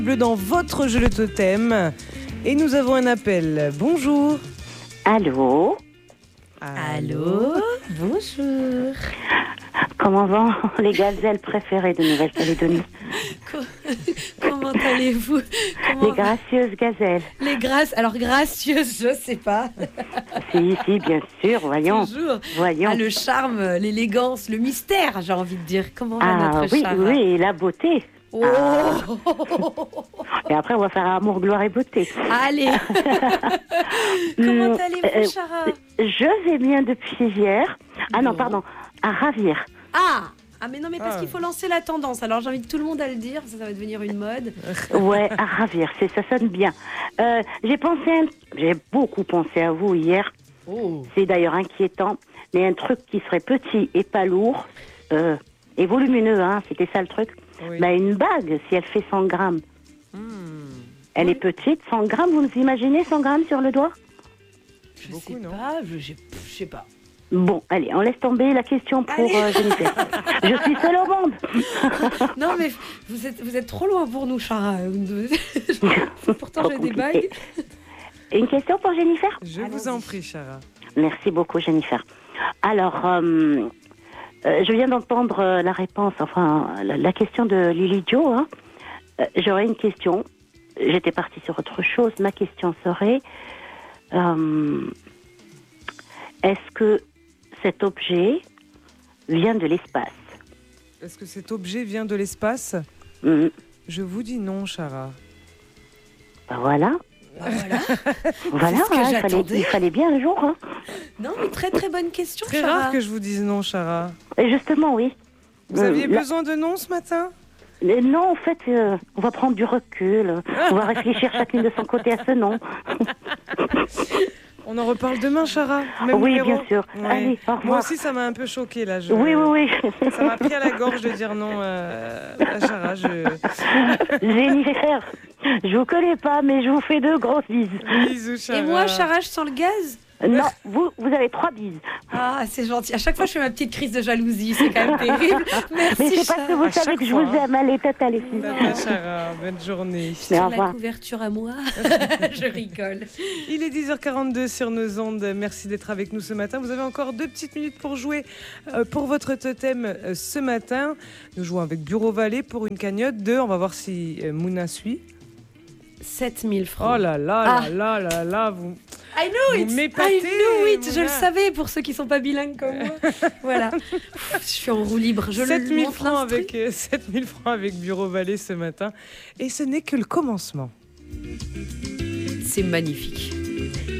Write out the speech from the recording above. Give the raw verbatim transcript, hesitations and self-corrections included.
Dans votre jeu le totem. Et nous avons un appel. Bonjour. Allô. Allô. Bonjour. Comment vont les gazelles préférées de Nouvelle-Calédonie? Comment allez-vous? Comment... Les gracieuses gazelles. Les grâces. Alors gracieuses, je sais pas. Si, si, bien sûr, voyons. Toujours. Voyons. Ah, le charme, l'élégance, le mystère, j'ai envie de dire. Comment va ah, notre oui, Chara? oui, et la beauté. Oh. Ah. Et après, on va faire amour, gloire et beauté. Allez. Comment allez-vous, Chara? Je vais bien depuis hier. Ah non, pardon, à ravir. Ah Ah mais non, mais parce ah. qu'il faut lancer la tendance. Alors j'invite tout le monde à le dire, ça, ça va devenir une mode. Ouais, à ravir, c'est, ça sonne bien. Euh, j'ai pensé, à un... j'ai beaucoup pensé à vous hier. Oh. C'est d'ailleurs inquiétant, mais un truc qui serait petit et pas lourd, euh, et volumineux, hein, c'était ça le truc. Oui. Bah, une bague, si elle fait cent grammes. Mmh. Elle Oui. est petite, cent grammes, vous vous imaginez cent grammes sur le doigt? Je Beaucoup, sais non pas, je, je, je sais pas. Bon, allez, on laisse tomber la question pour euh, Jennifer. Je suis seule au monde. Non mais vous êtes, vous êtes trop loin pour nous, Chara. Pourtant Trop j'ai des compliqué. bagues. Et une question pour Jennifer? Je vous en prie, Chara. Merci beaucoup, Jennifer. Alors, euh, euh, je viens d'entendre euh, la réponse, enfin, la, la question de Lily Jo. Hein. Euh, j'aurais une question. J'étais partie sur autre chose. Ma question serait, euh, est-ce que cet objet vient de l'espace? Est-ce que cet objet vient de l'espace? Mmh. Je vous dis non, Chara. Ben voilà. Bah, voilà. Voilà, ce que hein, il, fallait, j'attendais. il fallait bien un jour. Hein. Non mais très très bonne question, Très Chara. rare que je vous dise non, Chara. Et justement, oui. Vous Euh, aviez là- besoin de non ce matin? Mais non, en fait, euh, on va prendre du recul. On va réfléchir chacune de son côté à ce nom. On en reparle demain, Chara. Même Oui, numéro. bien sûr. Ouais. Allez, au revoir. Moi aussi, ça m'a un peu choquée là. Je... Oui, oui, oui. Ça m'a pris à la gorge de dire non euh, à Chara. Je... Jennifer, je vous connais pas, mais je vous fais deux grosses bises. Bisous, Chara. Et moi, Chara, je sens le gaz. Non, vous, vous avez trois bises. Ah, c'est gentil. À chaque fois, je fais ma petite crise de jalousie. C'est quand même terrible. Merci, Mais c'est parce que vous À savez chaque que je fois, vous hein. aime. Allez, tata les filles. Tata Chara, bonne journée. Mais au Sur la revoir. couverture à moi. Je rigole. Il est dix heures quarante-deux sur nos ondes. Merci d'être avec nous ce matin. Vous avez encore deux petites minutes pour jouer euh, pour votre totem euh, ce matin. Nous jouons avec Bureau Vallée pour une cagnotte de, on va voir si euh, Mouna suit. sept mille francs. Oh là là Ah. là là là là, vous... I know Vous it. m'épatez, I know it. Je Mouna. le savais pour ceux qui sont pas bilingues comme moi. Voilà. Pff, je suis en roue libre. Je sept le mille montre francs l'instru. avec, euh, sept mille francs avec Bureau Vallée ce matin. Et ce n'est que le commencement. C'est magnifique.